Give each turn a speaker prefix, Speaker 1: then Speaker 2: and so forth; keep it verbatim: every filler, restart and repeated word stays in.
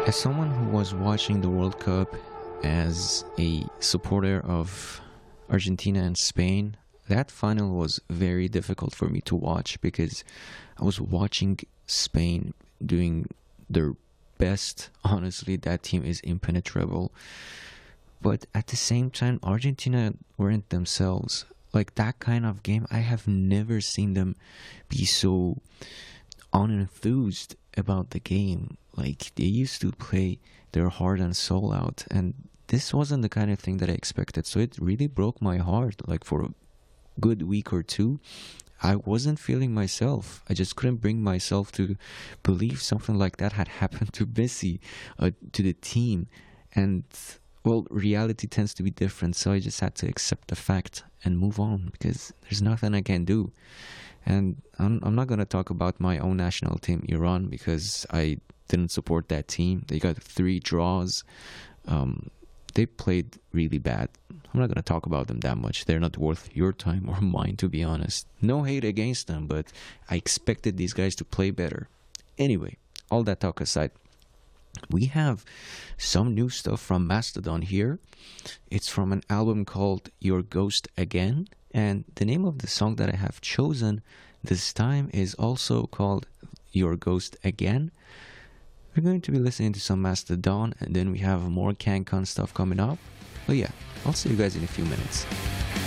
Speaker 1: As someone who was watching the World Cup as a supporter of Argentina and Spain, that final was very difficult for me to watch because I was watching Spain doing their best. Honestly, that team is impenetrable. But at the same time, Argentina weren't themselves. Like that kind of game, I have never seen them be so unenthused about the game. Like they used to play their heart and soul out, and this wasn't the kind of thing that I expected. So it really broke my heart. Like for a good week or two, I wasn't feeling myself. I just couldn't bring myself to believe something like that had happened to Messi, uh, to the team, and well, reality tends to be different. So I just had to accept the fact and move on because there's nothing I can do. And I'm, I'm not going to talk about my own national team, Iran, because I didn't support that team. They got three draws. Um, they played really bad. I'm not going to talk about them that much. They're not worth your time or mine, to be honest. No hate against them, but I expected these guys to play better. Anyway, all that talk aside, we have some new stuff from Mastodon here. It's from an album called Your Ghost Again, and the name of the song that I have chosen this time is also called Your Ghost Again. We're going to be listening to some Mastodon, and then we have more CanCon stuff coming up. But yeah, I'll see you guys in a few minutes.